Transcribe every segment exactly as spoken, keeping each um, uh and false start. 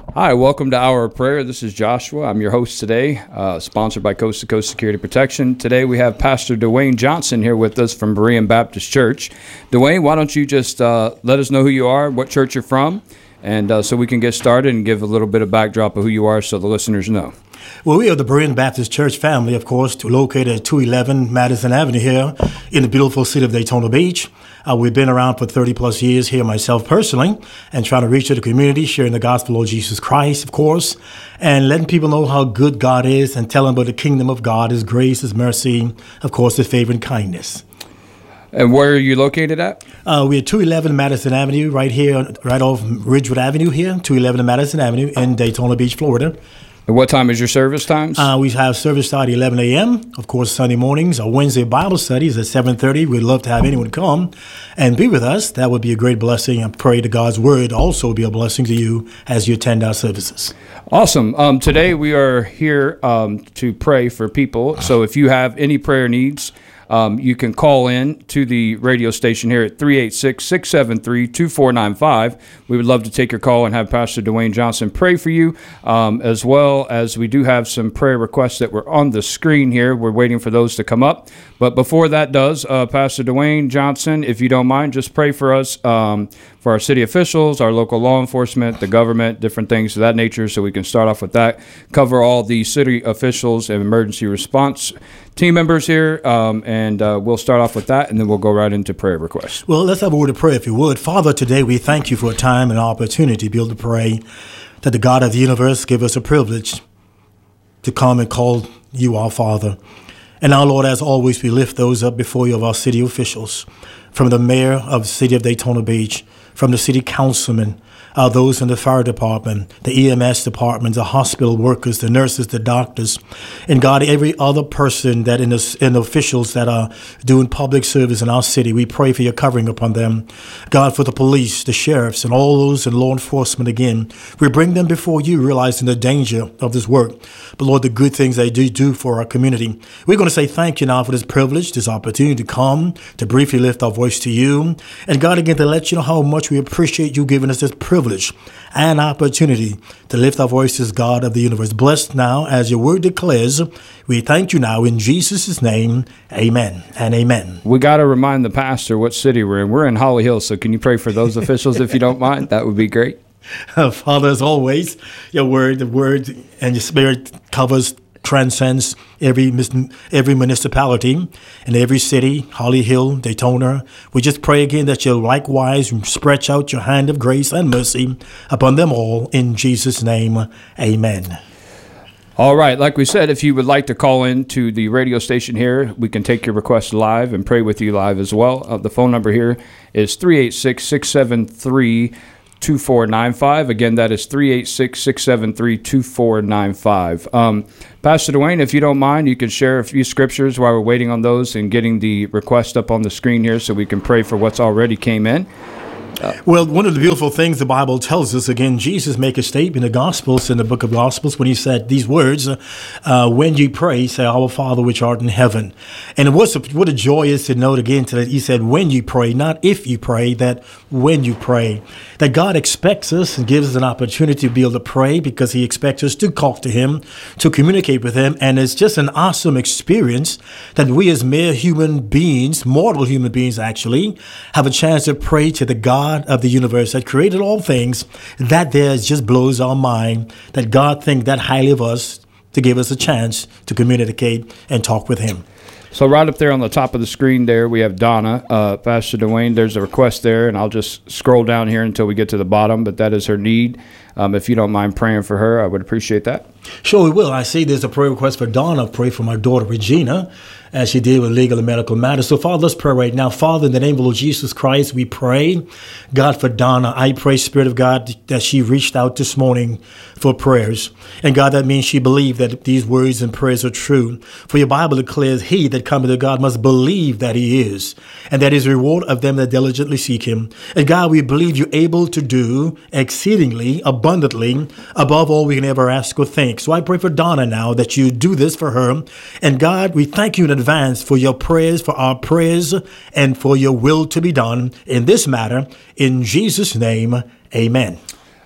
Hi, welcome to Hour of Prayer. This is Joshua. I'm your host today, uh, sponsored by Coast to Coast Security Protection. Today we have Pastor Dwayne Johnson here with us from Berean Baptist Church. Dwayne, why don't you just uh, let us know who you are, what church you're from, and uh, so we can get started and give a little bit of backdrop of who you are so the listeners know. Well, we are the Berean Baptist Church family, of course, located at two eleven Madison Avenue here in the beautiful city of Daytona Beach. Uh, we've been around for thirty plus years here myself personally and trying to reach to the community, sharing the gospel of Jesus Christ, of course, and letting people know how good God is and telling them about the kingdom of God, His grace, His mercy, of course, His favor and kindness. And where are you located at? Uh, we're at two eleven Madison Avenue, right here, right off Ridgewood Avenue here, two eleven Madison Avenue in Daytona Beach, Florida. And what time is your service times? Uh, we have service start at eleven a.m. Of course, Sunday mornings. Our Wednesday Bible studies at seven thirty. We'd love to have anyone come and be with us. That would be a great blessing. I pray that God's word also be a blessing to you as you attend our services. Awesome. Um, today we are here um, to pray for people. So if you have any prayer needs, Um, you can call in to the radio station here at three eight six, six seven three, two four nine five. We would love to take your call and have Pastor Dwayne Johnson pray for you, um, as well as we do have some prayer requests that were on the screen here. We're waiting for those to come up. But before that does, uh, Pastor Dwayne Johnson, if you don't mind, just pray for us, um, for our city officials, our local law enforcement, the government, different things of that nature, so we can start off with that. Cover all the city officials and emergency response team members here, um, and uh, we'll start off with that, and then we'll go right into prayer requests. Well, let's have a word of prayer, if you would. Father, today we thank you for a time and opportunity to be able to pray that the God of the universe give us a privilege to come and call you our Father. And now, Lord, as always, we lift those up before you of our city officials, from the mayor of the city of Daytona Beach, from the city councilman, uh, those in the fire department, the E M S department, the hospital workers, the nurses, the doctors, and God, every other person that in the, in the officials that are doing public service in our city, we pray for your covering upon them. God, for the police, the sheriffs, and all those in law enforcement again, we bring them before you, realizing the danger of this work. But Lord, the good things they do do for our community. We're going to say thank you now for this privilege, this opportunity to come, to briefly lift our voice to you. And God, again, to let you know how much we appreciate you giving us this privilege and opportunity to lift our voices, God of the universe. Blessed now, as your word declares, we thank you now in Jesus' name. Amen and amen. We got to remind the pastor what city we're in. We're in Holly Hill, so can you pray for those officials if you don't mind? That would be great. Father, as always, your word, the word and your spirit covers, transcends every every municipality and every city, Holly Hill, Daytona. We just pray again that you'll likewise stretch out your hand of grace and mercy upon them all. In Jesus' name, amen. All right. Like we said, if you would like to call in to the radio station here, we can take your request live and pray with you live as well. Uh, the phone number here is three eight six, six seven three, two four nine five. Again, that is three eight six, six seven three, two four nine five. Um, Pastor Dwayne, if you don't mind, you can share a few scriptures while we're waiting on those and getting the request up on the screen here so we can pray for what's already came in. Uh, well, one of the beautiful things the Bible tells us, again, Jesus make a statement in the Gospels, in the book of Gospels, when he said these words, uh, when you pray, say, Our Father which art in heaven. And what's a, what a joy is to note again that he said, when you pray, not if you pray, that when you pray. That God expects us and gives us an opportunity to be able to pray because he expects us to talk to him, to communicate with him. And it's just an awesome experience that we as mere human beings, mortal human beings actually, have a chance to pray to the God of the universe that created all things. That there just blows our mind that God thinks that highly of us to give us a chance to communicate and talk with him. So right up there on the top of the screen there, we have Donna. Uh, Pastor Dwayne, there's a request there, and I'll just scroll down here until we get to the bottom, but that is her need. Um, if you don't mind praying for her, I would appreciate that. Sure, we will. I see there's a prayer request for Donna. Pray for my daughter, Regina, as she did with legal and medical matters. So, Father, let's pray right now. Father, in the name of Lord Jesus Christ, we pray, God, for Donna. I pray, Spirit of God, that she reached out this morning for prayers. And, God, that means she believed that these words and prayers are true. For your Bible declares, he that cometh to God must believe that he is, and that is the reward of them that diligently seek him. And, God, we believe you're able to do exceedingly, abundantly, above all we can ever ask or think. So I pray for Donna now that you do this for her. And, God, we thank you in advance for your prayers, for our prayers, and for your will to be done in this matter. In Jesus' name, amen.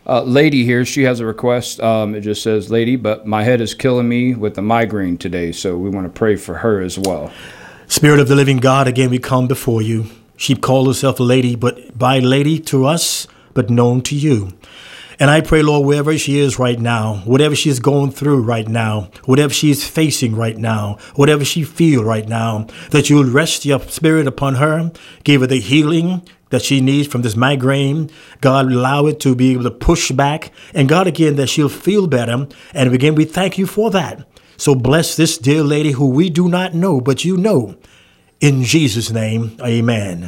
Uh, lady here, she has a request. Um, it just says, lady, but my head is killing me with a migraine today. So we want to pray for her as well. Spirit of the living God, again, we come before you. She called herself a lady, but by lady to us, but known to you. And I pray, Lord, wherever she is right now, whatever she's going through right now, whatever she's facing right now, whatever she feels right now, that you'll rest your spirit upon her, give her the healing that she needs from this migraine. God, allow it to be able to push back. And God, again, that she'll feel better. And again, we thank you for that. So bless this dear lady who we do not know, but you know. In Jesus' name, amen.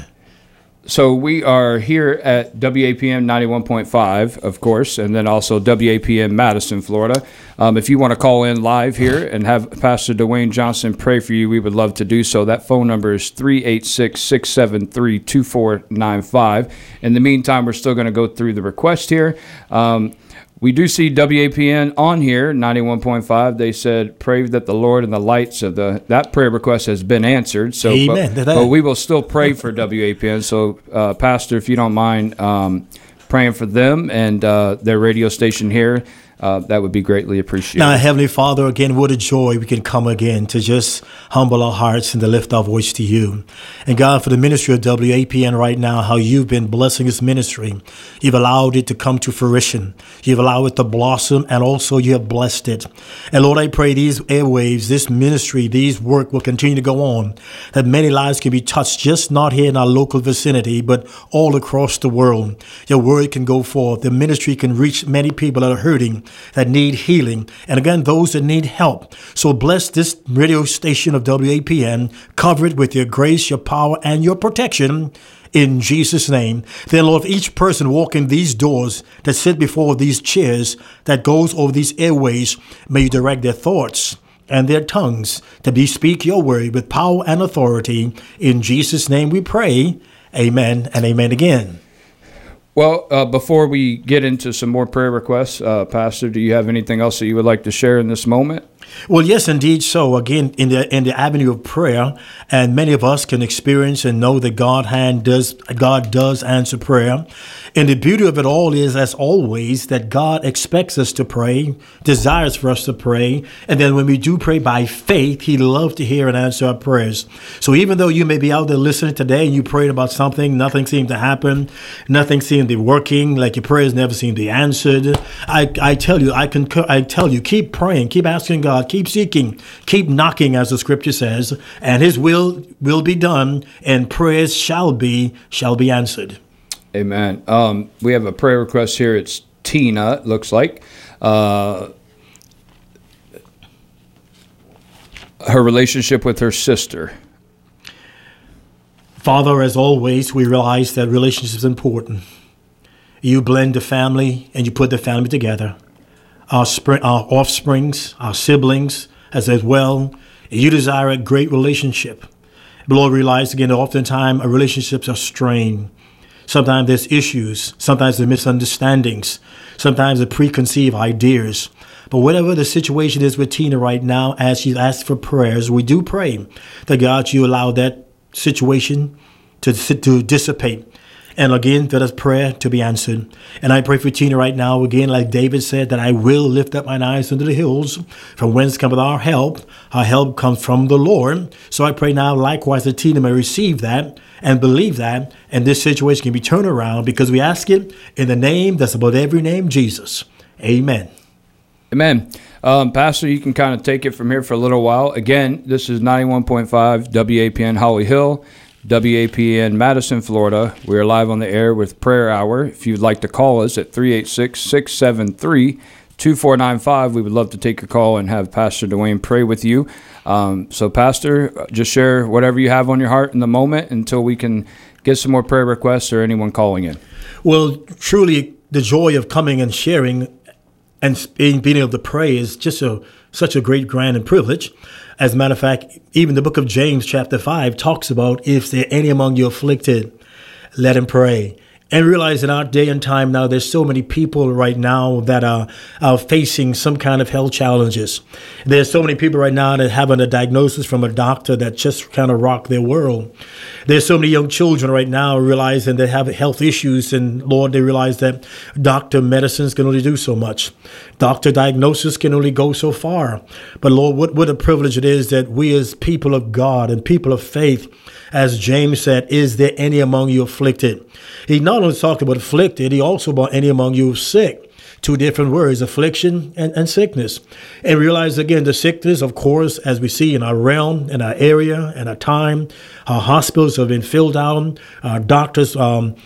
So we are here at W A P M ninety-one point five, of course, and then also W A P M Madison, Florida. Um, if you want to call in live here and have Pastor Dwayne Johnson pray for you, we would love to do so. That phone number is three eight six, six seven three, two four nine five. In the meantime, we're still going to go through the request here. Um, We do see W A P N on here, ninety-one point five. They said, pray that the Lord and the lights of the, that prayer request has been answered. So, Amen. But, but we will still pray for W A P N. So, uh, Pastor, if you don't mind um, praying for them and uh, their radio station here, uh, that would be greatly appreciated. Now, Heavenly Father, again, what a joy we can come again to just humble our hearts and to lift our voice to you. And God, for the ministry of W A P N right now, how you've been blessing this ministry. You've allowed it to come to fruition. You've allowed it to blossom, and also you have blessed it. And Lord, I pray these airwaves, this ministry, these work will continue to go on, that many lives can be touched, just not here in our local vicinity, but all across the world. Your word can go forth. The ministry can reach many people that are hurting, that need healing, and again, those that need help. So bless this radio station of W A P N, cover it with your grace, your power, and your protection in Jesus' name. Then, Lord, each person walking these doors that sit before these chairs that goes over these airways, may you direct their thoughts and their tongues to be speak your word with power and authority. In Jesus' name we pray. Amen and amen again. Well, uh, before we get into some more prayer requests, uh, Pastor, do you have anything else that you would like to share in this moment? Well, yes, indeed. So again, in the in the avenue of prayer, and many of us can experience and know that God hand does God does answer prayer. And the beauty of it all is, as always, that God expects us to pray, desires for us to pray, and then when we do pray by faith, He loves to hear and answer our prayers. So even though you may be out there listening today and you prayed about something, nothing seemed to happen, nothing seemed to be working, like your prayers never seemed to be answered, I I tell you, I can I tell you, keep praying, keep asking God. Keep seeking, keep knocking, as the scripture says, and His will will be done, and prayers shall be shall be answered. Amen. Um, we have a prayer request here. It's Tina, it looks like. Uh, her relationship with her sister. Father, as always, we realize that relationship is important. You blend the family and you put the family together. Our, spring, our offsprings, our siblings, as as well. You desire a great relationship. But Lord, realize again that oftentimes our relationships are strained. Sometimes there's issues. Sometimes there's misunderstandings. Sometimes there's preconceived ideas. But whatever the situation is with Tina right now, as she's asked for prayers, we do pray that God, you allow that situation to, to dissipate. And again, for that prayer to be answered. And I pray for Tina right now, again, like David said, that I will lift up mine eyes unto the hills, from whence cometh our help. Our help comes from the Lord. So I pray now, likewise, that Tina may receive that and believe that, and this situation can be turned around, because we ask it in the name that's above every name, Jesus. Amen. Amen. Um, Pastor, you can kind of take it from here for a little while. Again, this is ninety-one point five W A P N Holly Hill, W A P N Madison, Florida. We are live on the air with Prayer Hour. If you'd like to call us at three eight six, six seven three, two four nine five, we would love to take your call and have Pastor Dwayne pray with you. Um, so, Pastor, just share whatever you have on your heart in the moment until we can get some more prayer requests or anyone calling in. Well, truly, the joy of coming and sharing and being, being able to pray is just a, such a great, grand, and privilege. As a matter of fact, even the book of James, chapter five, talks about, if there any among you afflicted, let him pray. And realize in our day and time now, there's so many people right now that are, are facing some kind of health challenges. There's so many people right now that having a diagnosis from a doctor that just kind of rocked their world. There's so many young children right now realizing they have health issues, and Lord, they realize that doctor medicines can only do so much. Doctor diagnosis can only go so far. But Lord, what, what a privilege it is that we as people of God and people of faith, as James said, is there any among you afflicted? He not only talked about afflicted, he also about any among you sick. Two different words, affliction and, and sickness. And realize again, the sickness, of course, as we see in our realm, in our area, in our time, our hospitals have been filled out, our doctors' um,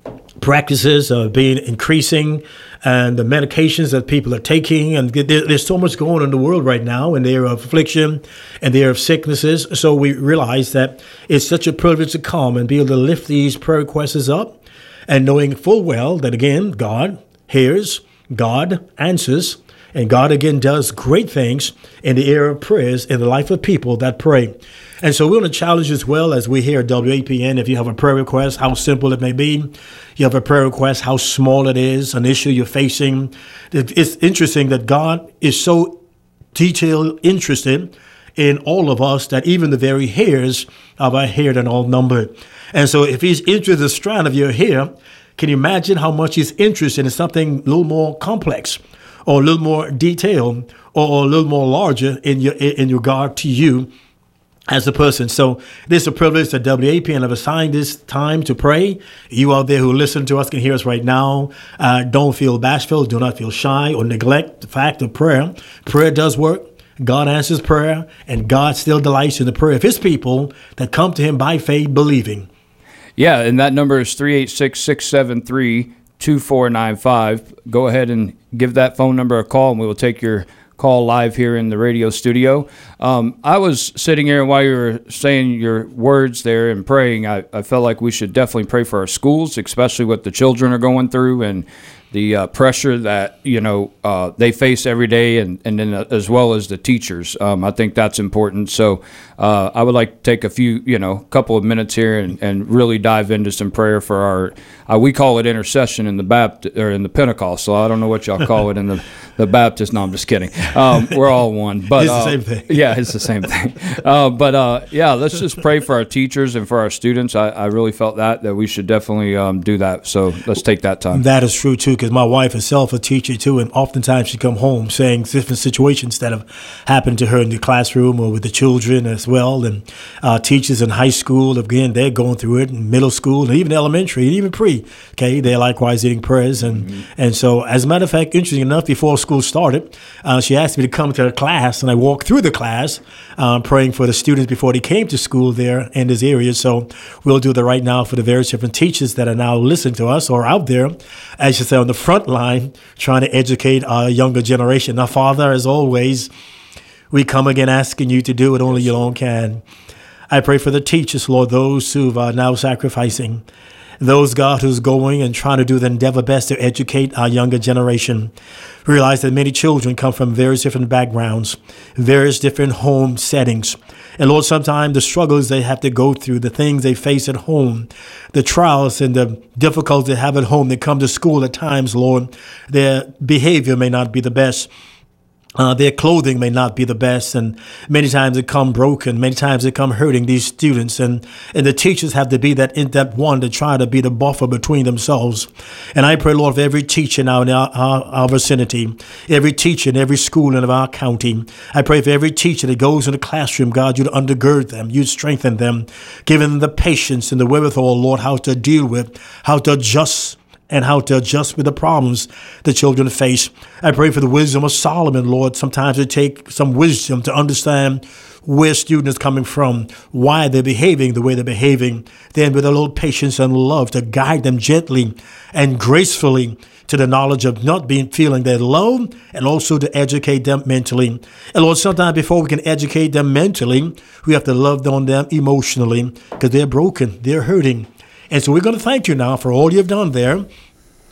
practices are being increasing, and the medications that people are taking, and there, there's so much going on in the world right now, and there are affliction and there are sicknesses. So we realize that it's such a privilege to come and be able to lift these prayer requests up, and knowing full well that again, God hears, God answers, and God again does great things in the area of prayers in the life of people that pray. And so we want to challenge as well, as we here at W A P N, if you have a prayer request, how simple it may be, you have a prayer request, how small it is, an issue you're facing. It's interesting that God is so detailed, interested in all of us that even the very hairs of our head are all numbered. And so if he's interested in the strand of your hair, can you imagine how much he's interested in something a little more complex or a little more detailed or a little more larger in your in regard to you as a person? So this is a privilege that W A P N have assigned this time to pray. You out there who listen to us can hear us right now. Uh, don't feel bashful. Do not feel shy or neglect the fact of prayer. Prayer does work. God answers prayer, and God still delights in the prayer of his people that come to him by faith, believing. Yeah, and that number is three eight six, six seven three, two four nine five. Go ahead and give that phone number a call, and we will take your call live here in the radio studio. Um, I was sitting here, and while you were saying your words there and praying, I, I felt like we should definitely pray for our schools, especially what the children are going through and the uh, pressure that, you know, uh, they face every day, and, and then uh, as well as the teachers. Um, I think that's important. So uh, I would like to take a few, you know, couple of minutes here and, and really dive into some prayer for our, uh, we call it intercession in the Baptist, or in the Pentecostal. I don't know what y'all call it in the, the Baptist. No, I'm just kidding. Um, we're all one. But it's the uh, same thing. Yeah, it's the same thing. Uh, but uh, yeah, let's just pray for our teachers and for our students. I, I really felt that, that we should definitely um, do that. So let's take that time. That is true, too, because my wife herself a teacher, too, and oftentimes she come home saying different situations that have happened to her in the classroom or with the children as well. And uh, teachers in high school, again, they're going through it, in middle school, and even elementary, and even pre, okay, they're likewise eating prayers. And, mm-hmm. and so, as a matter of fact, interesting enough, before school started, uh, she asked me to come to her class, and I walked through the class uh, praying for the students before they came to school there in this area. So we'll do that right now for the various different teachers that are now listening to us or out there, as you say, on the front line, trying to educate our younger generation. Now, Father, as always, we come again asking you to do what only you alone can. I pray for the teachers, Lord, those who are now sacrificing, those, God, who's going and trying to do the endeavor best to educate our younger generation. Realize that many children come from various different backgrounds, various different home settings. And Lord, sometimes the struggles they have to go through, the things they face at home, the trials and the difficulties they have at home, they come to school at times, Lord, their behavior may not be the best. Uh, their clothing may not be the best, and many times they come broken. Many times they come hurting these students, and, and the teachers have to be that in that one to try to be the buffer between themselves. And I pray, Lord, for every teacher now in our, our, our vicinity, every teacher in every school in our county. I pray for every teacher that goes in the classroom, God, you'd undergird them, you'd strengthen them, give them the patience and the wherewithal, Lord, how to deal with, how to adjust and how to adjust with the problems the children face. I pray for the wisdom of Solomon, Lord. Sometimes it takes some wisdom to understand where students are coming from, why they're behaving the way they're behaving. Then with a little patience and love to guide them gently and gracefully to the knowledge of not being feeling they're low, and also to educate them mentally. And Lord, sometimes before we can educate them mentally, we have to love on them emotionally because they're broken, they're hurting. And so we're going to thank you now for all you've done there.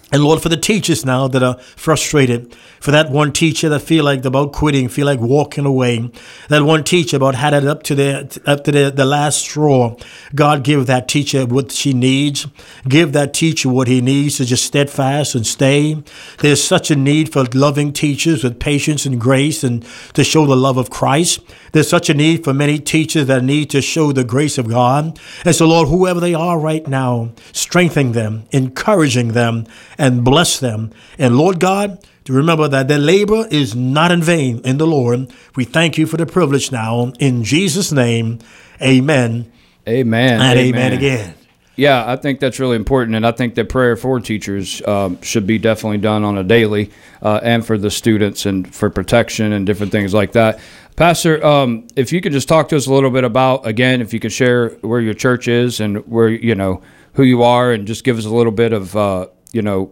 And Lord, for the teachers now that are frustrated, for that one teacher that feel like about quitting, feel like walking away, that one teacher about had it up to their up to the, the last straw, God, give that teacher what she needs. Give that teacher what he needs to just steadfast and stay. There's such a need for loving teachers with patience and grace and to show the love of Christ. There's such a need for many teachers that need to show the grace of God. And so, Lord, whoever they are right now, strengthen them, encouraging them, and bless them. And Lord God, to remember that their labor is not in vain in the Lord. We thank you for the privilege now. In Jesus' name, amen. Amen. And amen, amen again. Yeah, I think that's really important, and I think that prayer for teachers um, should be definitely done on a daily, uh, and for the students and for protection and different things like that. Pastor, um, if you could just talk to us a little bit about, again, if you could share where your church is and where, you know, who you are, and just give us a little bit of, uh, you know,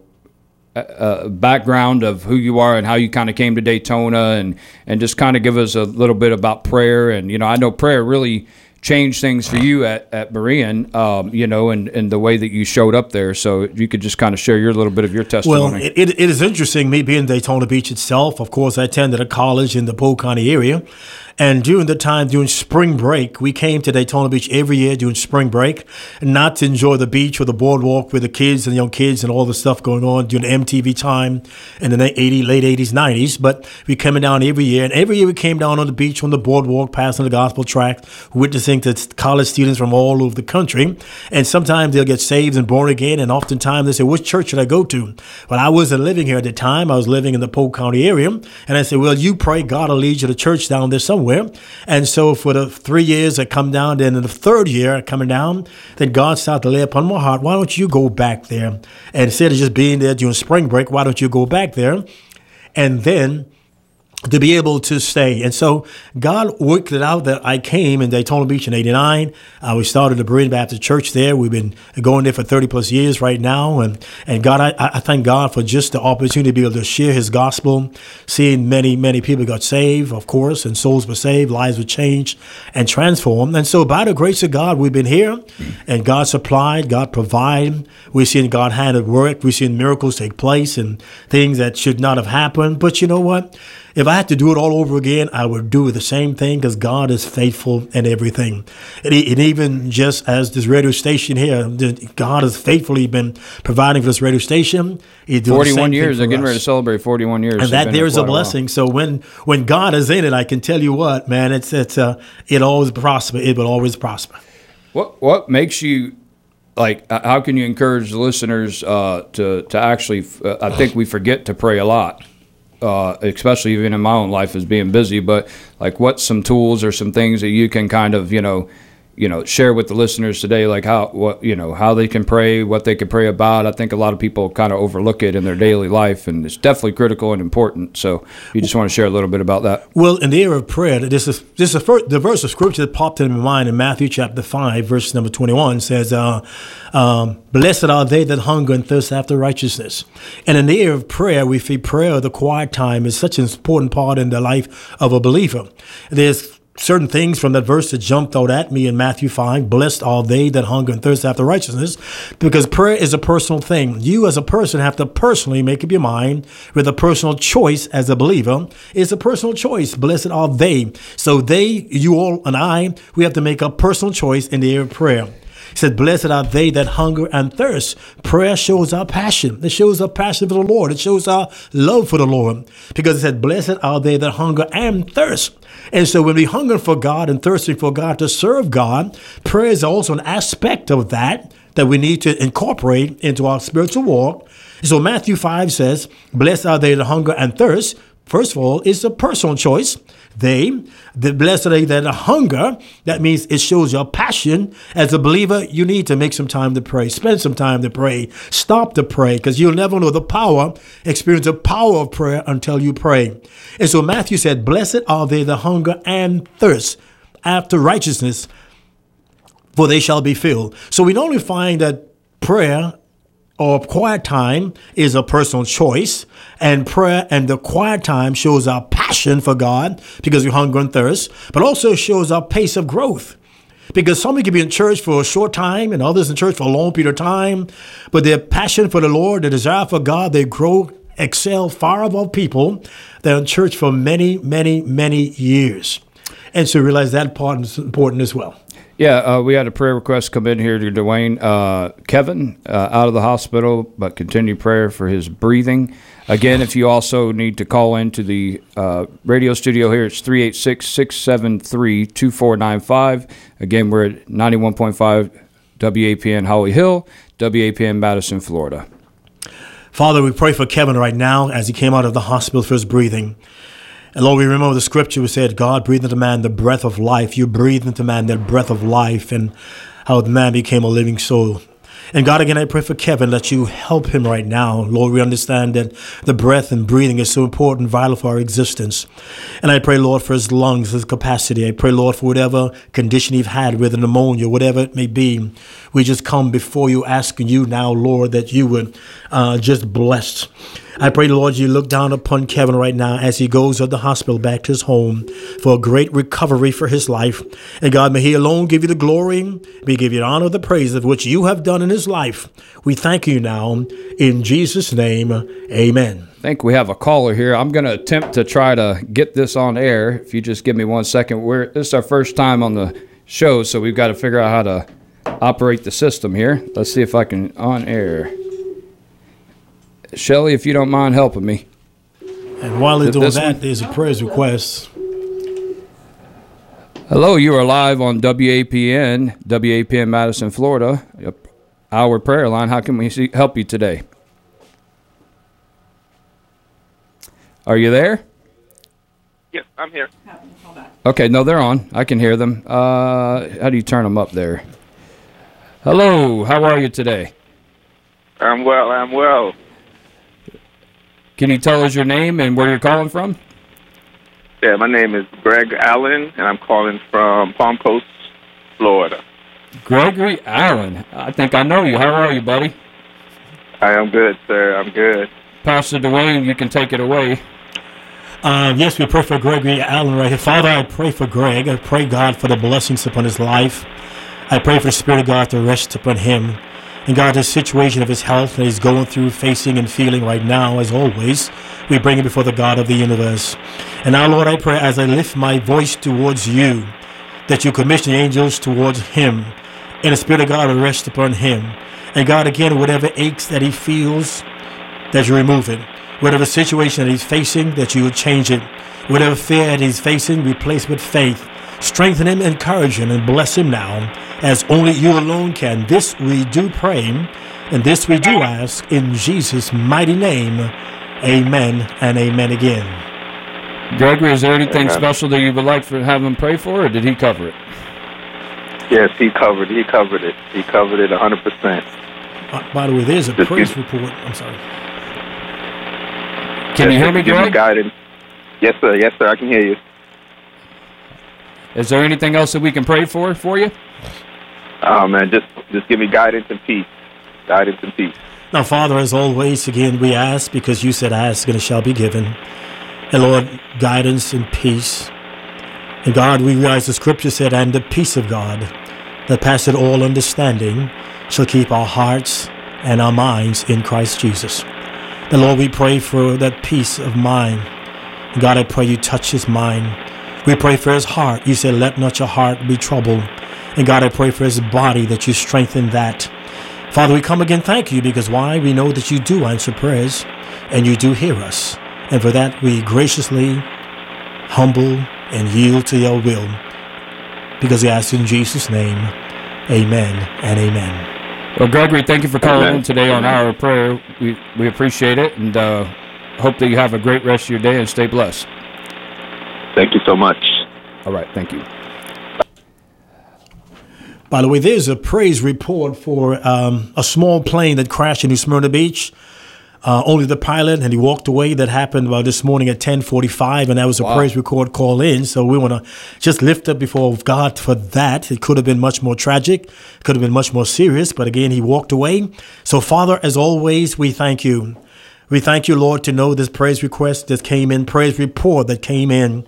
a background of who you are and how you kind of came to Daytona, and, and just kind of give us a little bit about prayer. And, you know, I know prayer really changed things for you at, at Berean, um, you know, and, and the way that you showed up there. So if you could just kind of share your little bit of your testimony. Well, it, it is interesting, me being Daytona Beach itself. Of course, I attended a college in the Polk County area. And during the time, during spring break, we came to Daytona Beach every year during spring break, not to enjoy the beach or the boardwalk with the kids and young kids and all the stuff going on during the M T V time in the eighties, late eighties, nineties. But we coming down every year. And every year we came down on the beach on the boardwalk, passing the gospel tract, witnessing to college students from all over the country. And sometimes they'll get saved and born again. And oftentimes they say, which church should I go to? Well, I wasn't living here at the time. I was living in the Polk County area. And I said, well, you pray, God will lead you to church down there somewhere. And so for the three years I come down, then in the third year coming down, then God started to lay upon my heart, why don't you go back there? And instead of just being there during spring break, why don't you go back there? And then to be able to stay. And so God worked it out that I came in Daytona Beach in eighty-nine. Uh, we started the Berean Baptist Church there. We've been going there for thirty plus years right now. And, and God, I, I thank God for just the opportunity to be able to share his gospel, seeing many, many people got saved, of course, and souls were saved, lives were changed and transformed. And so by the grace of God, we've been here, and God supplied, God provided. We've seen God hand at work. We've seen miracles take place and things that should not have happened. But you know what? If I had to do it all over again, I would do the same thing, because God is faithful in everything. And, and even just as this radio station here, God has faithfully been providing for this radio station. forty-one years. They're getting ready to celebrate forty-one years. And that there is a blessing. So when when God is in it, I can tell you what, man, it's it's uh, it always prosper. It will always prosper. What what makes you, like, how can you encourage the listeners uh, to to actually? Uh, I think we forget to pray a lot. Uh, especially even in my own life as being busy, but like, what's some tools or some things that you can kind of, you know, you know, share with the listeners today, like how, what, you know, how they can pray, what they can pray about. I think a lot of people kind of overlook it in their daily life, and it's definitely critical and important. So you just want to share a little bit about that. Well, in the area of prayer, this is this is first, the verse of scripture that popped in my mind in Matthew chapter five, verse number twenty-one says, uh, um, blessed are they that hunger and thirst after righteousness. And in the area of prayer, we feel prayer, the quiet time, is such an important part in the life of a believer. There's certain things from that verse that jumped out at me in Matthew five. Blessed are they that hunger and thirst after righteousness, because prayer is a personal thing. You as a person have to personally make up your mind with a personal choice as a believer. It's a personal choice. Blessed are they. So they, you all, and I, we have to make a personal choice in the area of prayer. He said, blessed are they that hunger and thirst. Prayer shows our passion. It shows our passion for the Lord. It shows our love for the Lord. Because it said, blessed are they that hunger and thirst. And so when we hunger for God and thirsting for God to serve God, prayer is also an aspect of that that we need to incorporate into our spiritual walk. So Matthew five says, blessed are they that hunger and thirst. First of all, it's a personal choice. They, the blessed are they that hunger. That means it shows your passion. As a believer, you need to make some time to pray. Spend some time to pray. Stop to pray, because you'll never know the power, experience the power of prayer until you pray. And so Matthew said, blessed are they that hunger and thirst after righteousness, for they shall be filled. So we not only find that prayer or quiet time is a personal choice, and prayer and the quiet time shows our passion for God because we hunger and thirst, but also shows our pace of growth. Because some can be in church for a short time and others in church for a long period of time, but their passion for the Lord, their desire for God, they grow, excel far above people that are in church for many, many, many years. And so realize that part is important as well. Yeah, uh, we had a prayer request come in here to Dwayne. Uh, Kevin, uh, out of the hospital, but continue prayer for his breathing. Again, if you also need to call into the uh, radio studio here, it's three eight six, six seven three, two four nine five. Again, we're at ninety-one point five W A P N Holly Hill, W A P N Madison, Florida. Father, we pray for Kevin right now as he came out of the hospital for his breathing. And Lord, we remember the scripture we said, God breathed into man the breath of life. You breathed into man that breath of life, and how the man became a living soul. And God, again, I pray for Kevin that you help him right now. Lord, we understand that the breath and breathing is so important, vital for our existence. And I pray, Lord, for his lungs, his capacity. I pray, Lord, for whatever condition he's had, whether pneumonia, whatever it may be. We just come before you asking you now, Lord, that you would uh, just bless. I pray, Lord, you look down upon Kevin right now as he goes to the hospital back to his home for a great recovery for his life. And God, may he alone give you the glory, may give you the honor, the praise of which you have done in his life. We thank you now in Jesus' name. Amen. I think we have a caller here. I'm going to attempt to try to get this on air. If you just give me one second. We're, this is our first time on the show, so we've got to figure out how to operate the system here. Let's see if I can on air. Shelly, if you don't mind helping me. And while they're doing that, there's a prayer request. Hello, you are live on W A P N, W A P N Madison, Florida. Our prayer line. How can we see, help you today? Are you there? Yes, I'm here. Okay, no, they're on. I can hear them. Uh, how do you turn them up there? Hello, how are you today? I'm well, I'm well. Can you tell us your name and where you're calling from? Yeah, my name is Greg Allen, and I'm calling from Palm Coast, Florida. Gregory Allen. I think I know you. How are you, buddy? I am good, sir. I'm good. Pastor Dwayne, you can take it away. Uh, yes, we pray for Gregory Allen right here. Father, I pray for Greg. I pray, God, for the blessings upon his life. I pray for the Spirit of God to rest upon him. And God, the situation of his health that he's going through, facing and feeling right now, as always, we bring it before the God of the universe. And now, Lord, I pray as I lift my voice towards you, that you commission the angels towards him, and the Spirit of God will rest upon him. And God, again, whatever aches that he feels, that you remove it. Whatever situation that he's facing, that you will change it. Whatever fear that he's facing, replace with faith. Strengthen him, encourage him, and bless him now, as only you alone can. This we do pray, and this we do ask in Jesus' mighty name. Amen and amen again. Gregory, is there anything special that you would like to have him pray for, or did he cover it? Yes, he covered He covered it. He covered it one hundred percent. Uh, by the way, there's a Just praise give- report. I'm sorry. Can you Yes, hear me, give me Greg? guidance. Yes, sir. Yes, sir. I can hear you. Is there anything else that we can pray for for you? Oh, man, just, just give me guidance and peace. Guidance and peace. Now, Father, as always, again, we ask because you said ask and it shall be given. And Lord, guidance and peace. And God, we realize the scripture said, and the peace of God that passeth all understanding shall keep our hearts and our minds in Christ Jesus. And Lord, we pray for that peace of mind. And God, I pray you touch his mind. We pray for his heart. You said, let not your heart be troubled. And God, I pray for his body that you strengthen that. Father, we come again, thank you, because why? We know that you do answer prayers and you do hear us. And for that, we graciously humble and yield to your will, because we ask in Jesus' name, amen and amen. Well, Gregory, thank you for calling Amen. in today on Our Prayer. We we appreciate it, and uh, hope that you have a great rest of your day and stay blessed. Thank you so much. All right, thank you. By the way, there's a praise report for um, a small plane that crashed in New Smyrna Beach. Uh, only the pilot, and he walked away. That happened uh, this morning at ten forty-five, and that was a Wow. praise record call in. So we want to just lift up before God for that. It could have been much more tragic, could have been much more serious, but again, he walked away. So, Father, as always, we thank you. We thank you, Lord, to know this praise request that came in, praise report that came in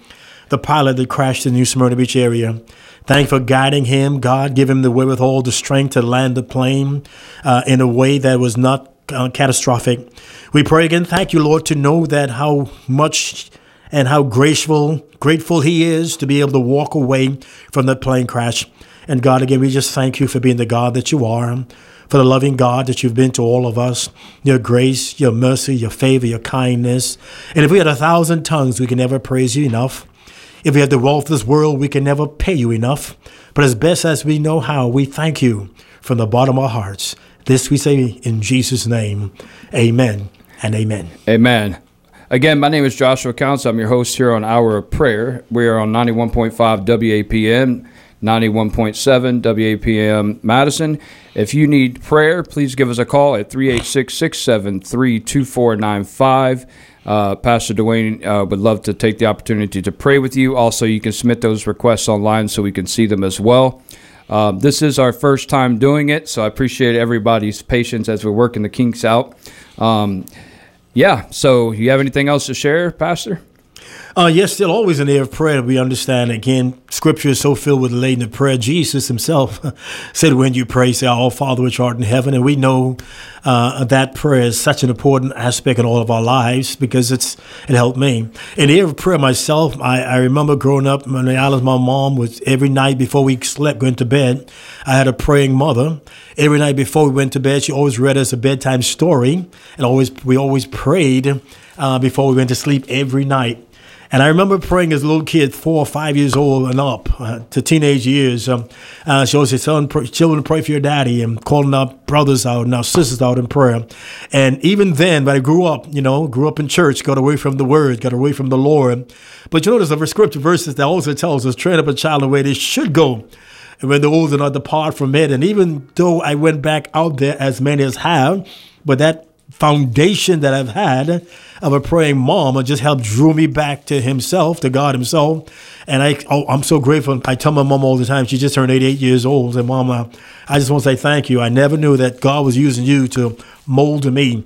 the pilot that crashed in the New Smyrna Beach area. Thank you for guiding him. God, give him the wherewithal, the strength to land the plane uh, in a way that was not uh, catastrophic. We pray again, thank you, Lord, to know that how much and how grateful, grateful he is to be able to walk away from that plane crash. And God, again, we just thank you for being the God that you are, for the loving God that you've been to all of us, your grace, your mercy, your favor, your kindness. And if we had a thousand tongues, we can never praise you enough. If we had the wealth of this world, we can never pay you enough. But as best as we know how, we thank you from the bottom of our hearts. This we say in Jesus' name. Amen and amen. Amen. Again, my name is Joshua Counts. I'm your host here on Hour of Prayer. We are on ninety-one point five W A P M, ninety-one point seven W A P M Madison. If you need prayer, please give us a call at three eight six, six seven three, two four nine five. Uh, Pastor Dwayne uh, would love to take the opportunity to pray with you. Also, you can submit those requests online so we can see them as well. Uh, this is our first time doing it, so I appreciate everybody's patience as we're working the kinks out. Um, yeah, so you have anything else to share, Pastor? Uh, yes, still always an area of prayer. We understand, again, Scripture is so filled with the laden of prayer. Jesus himself said, when you pray, say, Our Father which art in heaven. And we know uh, that prayer is such an important aspect in all of our lives because it's it helped me. In the area of prayer myself, I, I remember growing up, when Alice, my mom, was every night before we slept, going to bed, I had a praying mother. Every night before we went to bed, she always read us a bedtime story. And always we always prayed uh, before we went to sleep every night. And I remember praying as a little kid, four or five years old and up, uh, to teenage years. Um, uh, she always said, son, pray, children, pray for your daddy, and calling our brothers out and our sisters out in prayer. And even then, when I grew up, you know, grew up in church, got away from the word, got away from the Lord. But you know, there's a scripture verses that also tells us, train up a child in the way they should go. And when they're old, they'll not depart from it. And even though I went back out there, as many as have, but that foundation that I've had of a praying mom just helped drew me back to himself, to God himself. And I, oh, I'm so grateful. I tell my mom all the time, she just turned eighty-eight years old. And Mama, I just want to say thank you. I never knew that God was using you to mold me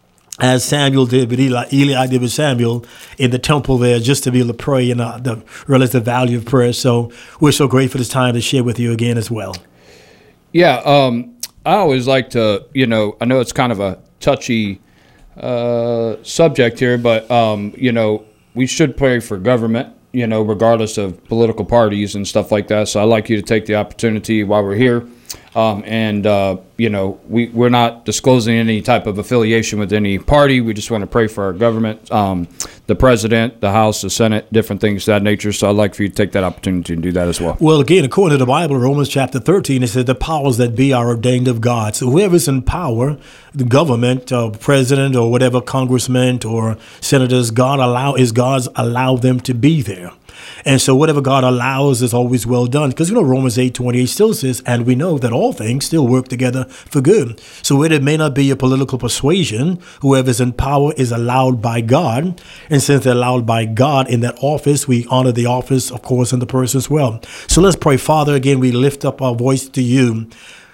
as Samuel did with Eli, Eli did with Samuel in the temple there, just to be able to pray and uh, the, realize the value of prayer. So we're so grateful this time to share with you again as well. Yeah, um, I always like to, you know, I know it's kind of a touchy uh, subject here, but, um, you know, we should pray for government, you know, regardless of political parties and stuff like that. So I'd like you to take the opportunity while we're here. Um, and, uh, you know, we, we're not disclosing any type of affiliation with any party. We just want to pray for our government, um, the president, the House, the Senate, different things of that nature. So I'd like for you to take that opportunity and do that as well. Well, again, according to the Bible, Romans chapter thirteen, it says the powers that be are ordained of God. So whoever's in power, the government, or president, or whatever, congressman or senators, God allow is God's allow them to be there. And so whatever God allows is always well done. Because, you know, Romans eight twenty-eight still says, and we know that all things still work together for good. So it may not be a political persuasion. Whoever's in power is allowed by God. And since they're allowed by God in that office, we honor the office, of course, and the person as well. So let's pray. Father, again, we lift up our voice to you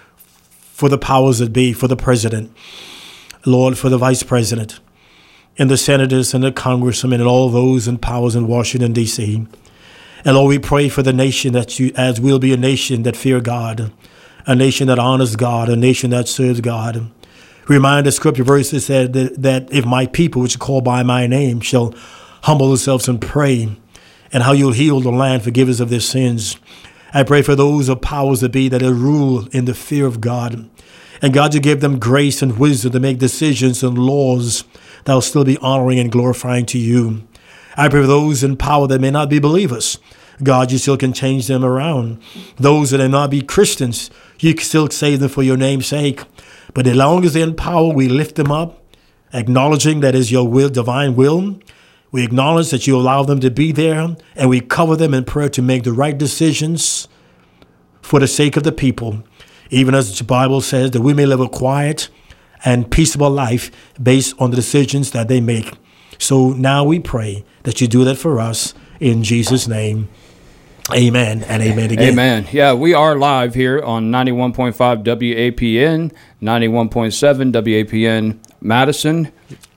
for the powers that be, for the president, Lord, for the vice president, and the senators and the congressmen and all those in powers in Washington, D C And Lord, we pray for the nation that you, as will be a nation that fear God, a nation that honors God, a nation that serves God. Remind the scripture verses said that, that if my people, which are called by my name, shall humble themselves and pray, and how you'll heal the land, forgive us of their sins. I pray for those of powers that be that are rule in the fear of God. And God, you give them grace and wisdom to make decisions and laws that will still be honoring and glorifying to you. I pray for those in power that may not be believers. God, you still can change them around. Those that may not be Christians, you can still save them for your name's sake. But as long as they're in power, we lift them up, acknowledging that is your will, divine will. We acknowledge that you allow them to be there, and we cover them in prayer to make the right decisions for the sake of the people. Even as the Bible says, that we may live a quiet and peaceable life based on the decisions that they make. So now we pray that you do that for us in Jesus' name. Amen and amen again. Amen. Yeah, we are live here on ninety-one point five W A P N, ninety-one point seven W A P N Madison.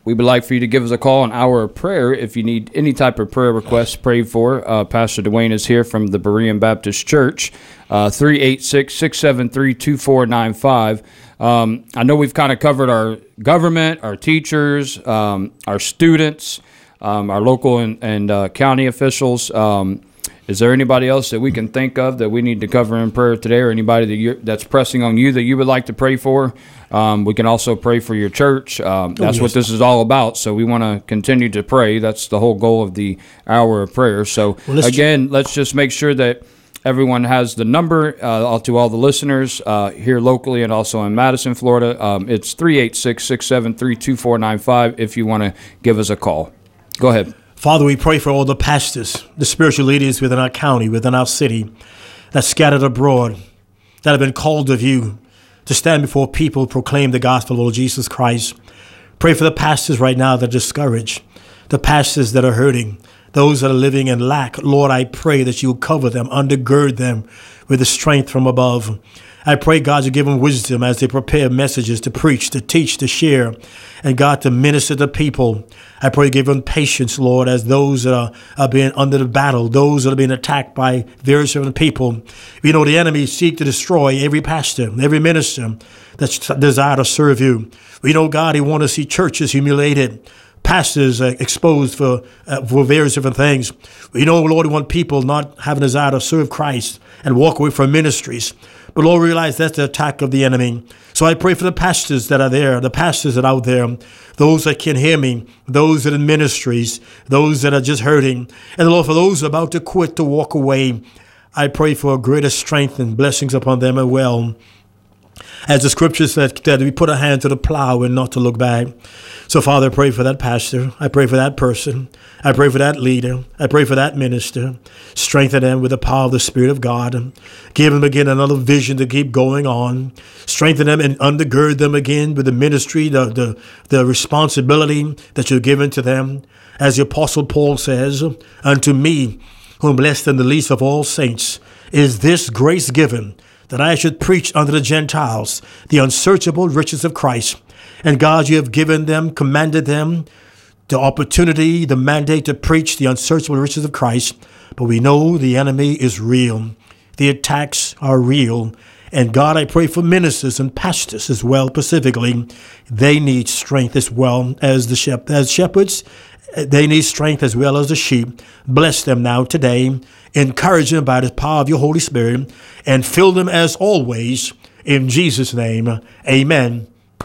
we would like for you to give us a call, an hour of prayer. If you need any type of prayer requests prayed for, uh, Pastor Dwayne is here from the Berean Baptist Church, uh, three eight six, six seven three, two four nine five. Um, I know we've kind of covered our government, our teachers, um, our students, um, our local and, and uh, county officials. Um, is there anybody else that we can think of that we need to cover in prayer today, or anybody that you're, that's pressing on you that you would like to pray for? Um, we can also pray for your church. Um, that's oh, yes. what this is all about. So we want to continue to pray. That's the whole goal of the hour of prayer. So well, let's again, ch- let's just make sure that everyone has the number uh, to all the listeners uh, here locally and also in Madison, Florida. Um, it's three eight six, six seven three, two four nine five if you want to give us a call. Go ahead. Father, we pray for all the pastors, the spiritual leaders within our county, within our city, that scattered abroad, that have been called of you to stand before people, proclaim the gospel of Lord Jesus Christ. Pray for the pastors right now that are discouraged, the pastors that are hurting, those that are living in lack. Lord, I pray that you'll cover them, undergird them with the strength from above. I pray, God, you give them wisdom as they prepare messages to preach, to teach, to share, and God, to minister to people. I pray give them patience, Lord, as those that are, are being under the battle, those that are being attacked by various different people. We know the enemy seek to destroy every pastor, every minister that desire to serve you. We know, God, he wants to see churches humiliated, pastors uh, exposed for uh, for various different things. We know, Lord, we want people not having a desire to serve Christ and walk away from ministries. But Lord, realize that's the attack of the enemy. So I pray for the pastors that are there, the pastors that are out there, those that can hear me, those that are in ministries, those that are just hurting. And Lord, for those about to quit, to walk away, I pray for greater strength and blessings upon them as well. As the scripture said, that we put a hand to the plow and not to look back. So, Father, I pray for that pastor. I pray for that person. I pray for that leader. I pray for that minister. Strengthen them with the power of the Spirit of God. Give them again another vision to keep going on. Strengthen them and undergird them again with the ministry, the, the, the responsibility that you've given to them. As the Apostle Paul says, unto me, whom blessed in the least of all saints, is this grace given, that I should preach unto the Gentiles the unsearchable riches of Christ. And God, you have given them, commanded them the opportunity, the mandate to preach the unsearchable riches of Christ. But we know the enemy is real. The attacks are real. And God, I pray for ministers and pastors as well, specifically. They need strength as well as the shep- as shepherds. They need strength as well as the sheep. Bless them now today. Encourage them by the power of your Holy Spirit, and fill them as always. In Jesus' name, amen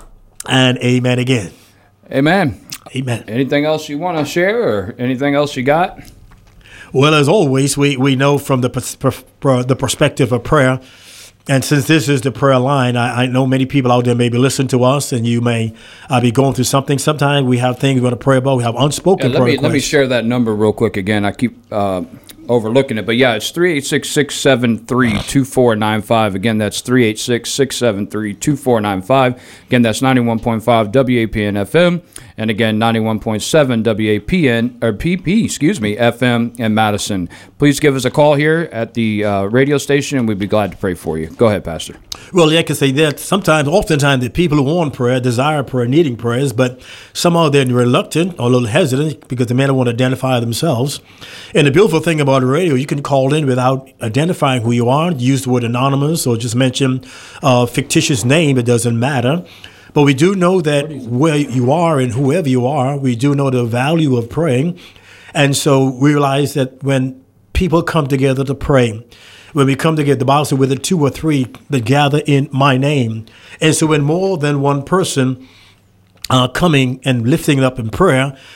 and amen again. Amen. Amen. Anything else you want to share, or anything else you got? Well, as always, we, we know from the per, the perspective of prayer, and since this is the prayer line, I, I know many people out there maybe listen to us, and you may uh, be going through something. Sometimes we have things we want to pray about. We have unspoken yeah, let prayer me, requests. Let me share that number real quick again. I keep uh, overlooking it. But, yeah, it's three eight six, six seven three, two four nine five. Again, that's three eight six, six seven three, two four nine five. Again, that's ninety-one point five W A P N F M. And, again, ninety-one point seven W A P N, or P P, excuse me, F M in Madison. Please give us a call here at the uh, radio station, and we'd be glad to pray for you. Go ahead, Pastor. Well, yeah, I can say that sometimes, oftentimes, the people who want prayer desire prayer, needing prayers, but somehow they're reluctant or a little hesitant because they may not want to identify themselves. And the beautiful thing about the radio, you can call in without identifying who you are, use the word anonymous, or just mention a fictitious name. It doesn't matter. But we do know that where you are and whoever you are, we do know the value of praying. And so we realize that when people come together to pray, when we come together, the Bible says, with the two or three that gather in my name. And so when more than one person are coming and lifting up in prayer,